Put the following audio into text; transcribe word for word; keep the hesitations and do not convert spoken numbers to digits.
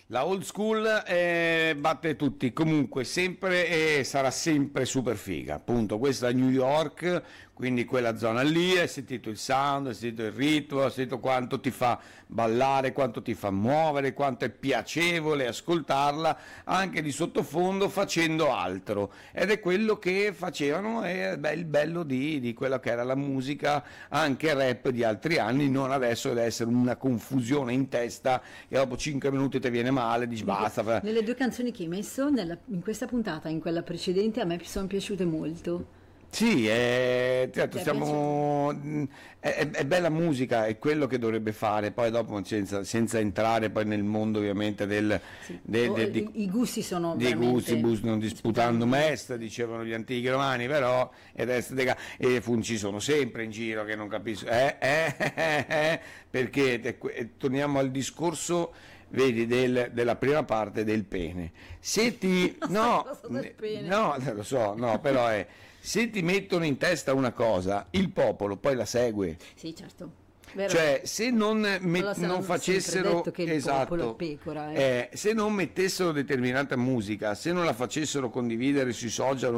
La old school eh, batte tutti, comunque sempre e sarà sempre super figa, appunto. Questa è New York, quindi quella zona lì, hai sentito il sound, hai sentito il ritmo, hai sentito quanto ti fa ballare, quanto ti fa muovere, quanto è piacevole ascoltarla anche di sottofondo facendo altro, ed è quello che facevano, è beh, il bello di, di quella che era la musica anche rap di altri anni, non adesso deve essere una confusione in testa e dopo cinque minuti ti viene male, dici basta. Nelle due canzoni che hai messo nella- in questa puntata e in quella precedente a me sono piaciute molto. Sì, è, certo, Ti è stiamo, è, è- è bella musica, è quello che dovrebbe fare, poi dopo senza, senza entrare poi nel mondo ovviamente del, Sì. de- Oh, de- i, di, i gusti sono dei veramente gustibus non disputando disputando. est, dicevano gli antichi romani, però ed est deca- e fun- ci sono sempre in giro che non capisco, eh, eh, eh, eh, perché te- que- torniamo al discorso, vedi, del- della prima parte del pene. Se ti, no, Cosa del pene? no, lo so, no, però è, se ti mettono in testa una cosa, il popolo poi la segue. Sì, certo. Vero. Cioè, se non, met- Allora, se non hanno sempre facessero, detto che il esatto, popolo è pecora, eh. eh, se non mettessero determinata musica, se non la facessero condividere sui social